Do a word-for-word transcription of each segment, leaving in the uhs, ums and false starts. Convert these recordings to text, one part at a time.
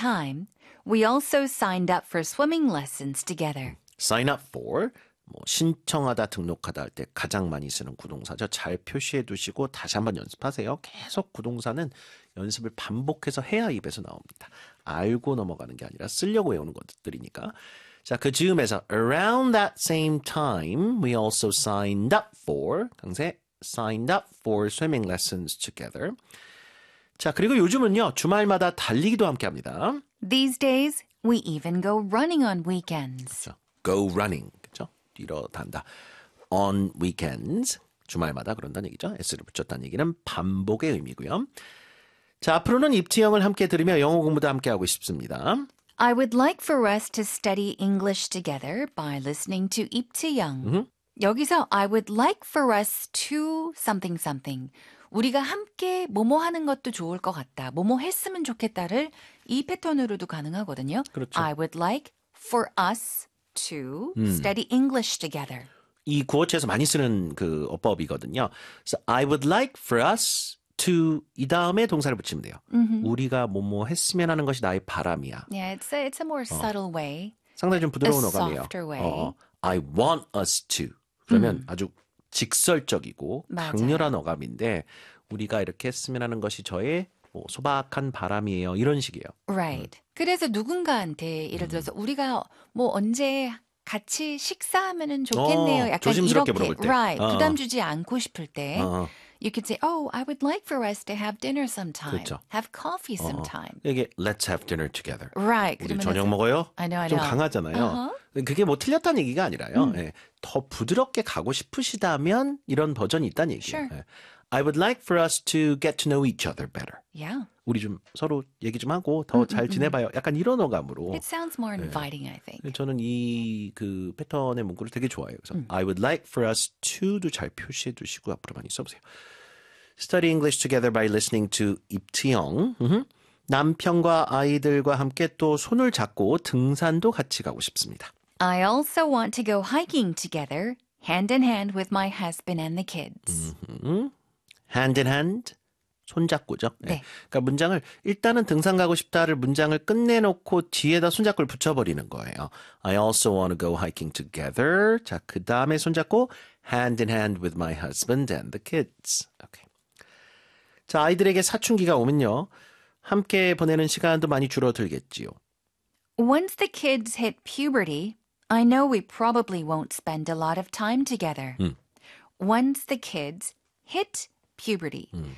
time, we also signed up for swimming lessons together. sign up for, 뭐 신청하다, 등록하다 할 때 가장 많이 쓰는 구동사죠. 잘 표시해 두시고 다시 한번 연습하세요. 계속 구동사는 연습을 반복해서 해야 입에서 나옵니다. 알고 넘어가는 게 아니라 쓰려고 외우는 것들이니까. 자, 그 즈음에서 around that same time, we also signed up for, 강세, signed up for swimming lessons together. 자, 그리고 요즘은요, 주말마다 달리기도 함께 합니다. These days, we even go running on weekends. 그렇죠. Go running, 그렇죠? 뛰러 단다. On weekends, 주말마다 그런다는 얘기죠. S를 붙였다는 얘기는 반복의 의미고요. 자, 앞으로는 입티형을 함께 들으며 영어 공부도 함께 하고 싶습니다. I would like for us to study English together by listening to 입티형. 음흠. 여기서 I would like for us to something something. 우리가 함께 뭐뭐 하는 것도 좋을 것 같다. 뭐뭐 했으면 좋겠다를 이 패턴으로도 가능하거든요. 그렇죠. I would like for us to 음. study English together. 이 구어체에서 많이 쓰는 그 어법이거든요. So I would like for us to 이 다음에 동사를 붙이면 돼요. Mm-hmm. 우리가 뭐뭐 했으면 하는 것이 나의 바람이야. Yeah, it's a, it's a more subtle way. 상당히 좀 부드러운 A 어감이에요. softer way. 어, I want us to. 그러면 아주 직설적이고 맞아요. 강렬한 어감인데 우리가 이렇게 했으면 하는 것이 저의 뭐 소박한 바람이에요. 이런 식이에요. Right. 그래서 누군가한테 예를 들어서 우리가 뭐 언제 같이 식사하면은 좋겠네요. 어, 약간 조심스럽게 이렇게. 물어볼 때. Right. 어. 부담 주지 않고 싶을 때. 어. You could say, oh, I would like for us to have dinner sometime. 그렇죠. Have coffee 어, sometime. 이게 let's have dinner together. Right. 우리 그러면은 저녁 먹어요? I know, I 좀 know. 강하잖아요. Uh-huh. 그게 뭐 틀렸다는 얘기가 아니라요. 음. 예, 더 부드럽게 가고 싶으시다면 이런 버전이 있다는 얘기예요. Sure. 예. I would like for us to get to know each other better. Yeah. 우리 좀 서로 얘기 좀 하고 더 잘 지내봐요. 약간 이런 어감으로. It sounds more inviting, I think. 저는 이 그 패턴의 문구를 되게 좋아해요. 그래서 음. I would like for us to도 잘 표시해 두시고 앞으로 많이 써보세요. Study English together by listening to 입티영. 음흠. 남편과 아이들과 함께 또 손을 잡고 등산도 같이 가고 싶습니다. I also want to go hiking together, hand in hand with my husband and the kids. 음. Hand in hand. 손잡고죠. 네. 네. 그러니까 문장을 일단은 등산 가고 싶다를 문장을 끝내놓고 뒤에다 손잡고를 붙여버리는 거예요. I also want to go hiking together. 자, 그 다음에 손잡고 hand in hand with my husband and the kids. Okay. 자, 아이들에게 사춘기가 오면요. 함께 보내는 시간도 많이 줄어들겠지요. Once the kids hit puberty, I know we probably won't spend a lot of time together. 음. Once the kids hit puberty. 음.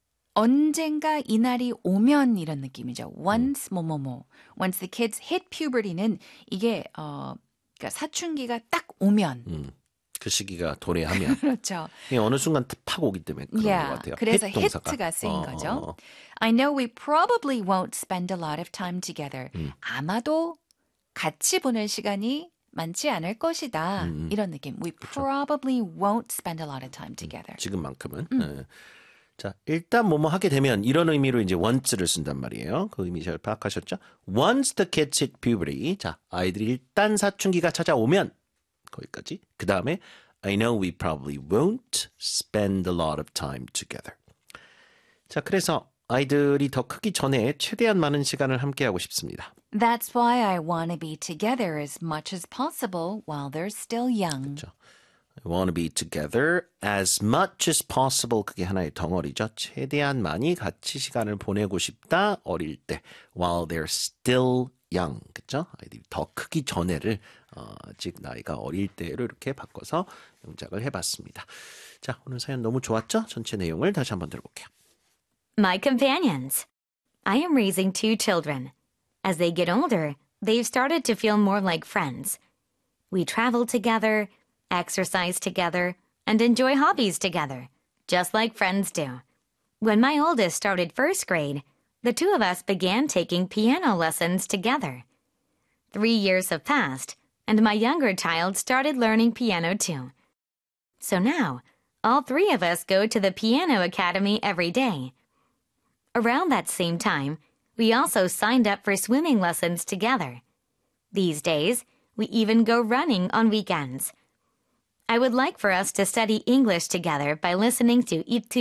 언젠가 이 날이 오면 이런 느낌이죠. Once 뭐뭐뭐. Once the kids hit puberty는 이게 어 그러니까 사춘기가 딱 오면. 음. 그 시기가 도래하면 그렇죠. 이게 어느 순간 팍 오기 때문에 그런 Yeah, 것 같아요. 그래서 hit 동사가. hit가 쓰인 어, 거죠. 어, 어. I know we probably won't spend a lot of time together. 음. 아마도 같이 보낼 시간이 많지 않을 것이다. 음, 음. 이런 느낌. We probably won't spend a lot of time together. 지금만큼은. 음. 네. 자, 일단 뭐뭐 하게 되면 이런 의미로 이제 once를 쓴단 말이에요. 그 의미 잘 파악하셨죠? Once the kids hit puberty. 자, 아이들이 일단 사춘기가 찾아오면 거기까지. 그 다음에 I know we probably won't spend a lot of time together. 자, 그래서 아이들이 더 크기 전에 최대한 많은 시간을 함께하고 싶습니다. That's why I want to be together as much as possible while they're still young. 그렇죠. I want to be together as much as possible. 그게 하나의 덩어리죠. 최대한 많이 같이 시간을 보내고 싶다. 어릴 때. While they're still young. 그렇죠? 아이들이 더 크기 전에를 어, 아직 나이가 어릴 때로 이렇게 바꿔서 영작을 해봤습니다. 자, 오늘 사연 너무 좋았죠? 전체 내용을 다시 한번 들어볼게요. My companions. I am raising two children. As they get older, they've started to feel more like friends. We travel together, exercise together, and enjoy hobbies together, just like friends do. When my oldest started first grade, the two of us began taking piano lessons together. Three years have passed, and my younger child started learning piano too. So now, all three of us go to the piano academy every day. Around that same time, we also signed up for swimming lessons together. These days, we even go running on weekends. I would like for us to study English together by listening to 입